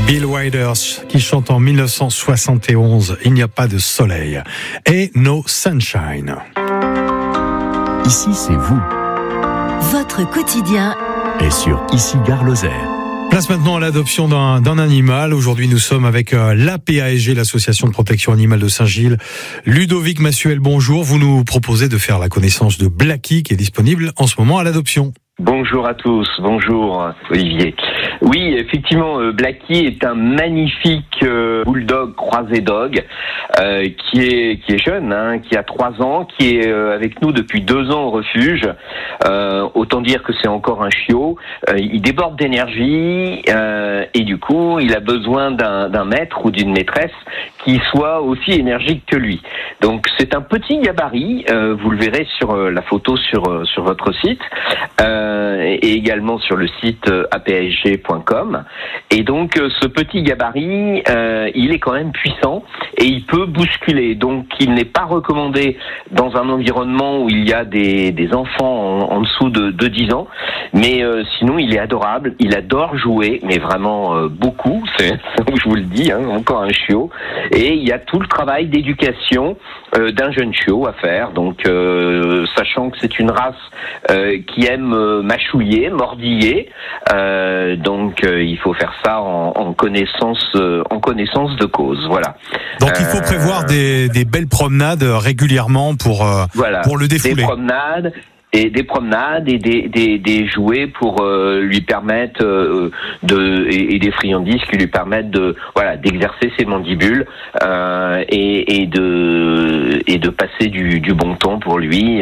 Bill Withers qui chante en 1971 « Il n'y a pas de soleil » et « No Sunshine ». Ici, c'est vous. Votre quotidien Et sur Ici Gare Lozère. Place maintenant à l'adoption d'un animal. Aujourd'hui, nous sommes avec l'APASG, l'Association de protection animale de Saint-Gilles. Ludovic Massuel, bonjour. Vous nous proposez de faire la connaissance de Blacky, qui est disponible en ce moment à l'adoption. Bonjour à tous, bonjour Olivier. Oui, effectivement, Blacky est un magnifique bulldog croisé dog qui est jeune, qui a 3 ans, qui est avec nous depuis 2 ans au refuge. Autant dire que c'est encore un chiot. Il déborde d'énergie et du coup, il a besoin d'un maître ou d'une maîtresse qui soit aussi énergique que lui. Donc, c'est un petit gabarit. Vous le verrez sur la photo sur votre site. Et également sur le site apasg.com. Et donc ce petit gabarit, il est quand même puissant et il peut bousculer. Donc il n'est pas recommandé dans un environnement où il y a des enfants en dessous de 10 ans. Mais sinon il est adorable, il adore jouer, mais vraiment beaucoup, je vous le dis, encore un chiot. Et il y a tout le travail d'éducation d'un jeune chiot à faire. Donc sachant que c'est une race qui aime mâchouiller, mordiller, donc il faut faire ça en connaissance de cause. Voilà. Donc il faut prévoir des belles promenades régulièrement pour le défouler. Des promenades et des jouets pour lui permettre et des friandises qui lui permettent d'exercer ses mandibules et de passer du bon temps pour lui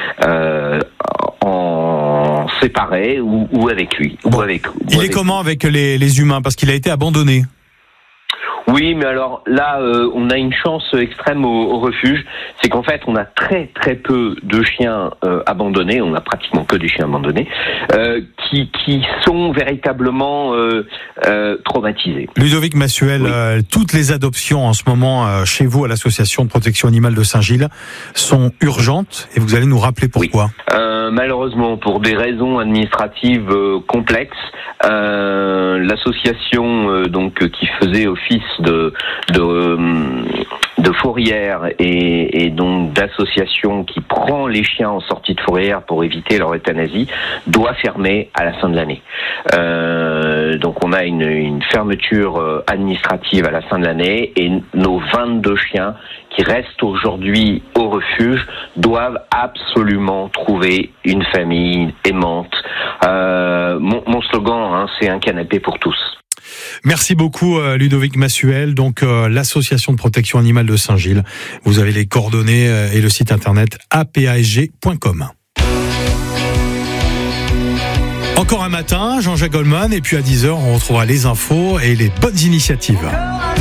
en séparé ou avec lui. Il est comment avec les humains parce qu'il a été abandonné? Oui, mais alors là, on a une chance extrême au refuge, c'est qu'en fait, on a très très peu de chiens abandonnés, on a pratiquement que des chiens abandonnés, qui sont véritablement traumatisés. Ludovic Massuel, oui. Toutes les adoptions en ce moment chez vous à l'Association de protection animale de Saint-Gilles sont urgentes et vous allez nous rappeler pourquoi. Oui. Malheureusement, pour des raisons administratives complexes, l'association qui faisait office de fourrière et donc d'association qui prend les chiens en sortie de fourrière pour éviter leur euthanasie doit fermer à la fin de l'année. Donc on a une fermeture administrative à la fin de l'année et nos 22 chiens qui restent aujourd'hui au refuge doivent absolument trouver une famille aimante. Mon slogan, c'est un canapé pour tous. Merci beaucoup Ludovic Massuel, donc l'association de protection animale de Saint-Gilles. Vous avez les coordonnées et le site internet apasg.com. Encore un matin, Jean-Jacques Goldman, et puis à 10h, on retrouvera les infos et les bonnes initiatives.